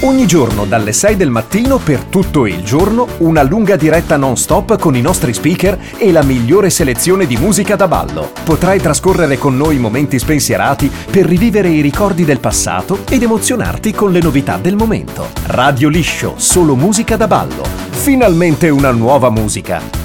Ogni giorno dalle 6 del mattino per tutto il giorno una lunga diretta non stop con i nostri speaker e la migliore selezione di musica da ballo. Potrai trascorrere con noi momenti spensierati per rivivere i ricordi del passato ed emozionarti con le novità del momento. Radio Liscio, solo musica da ballo. Finalmente una nuova musica.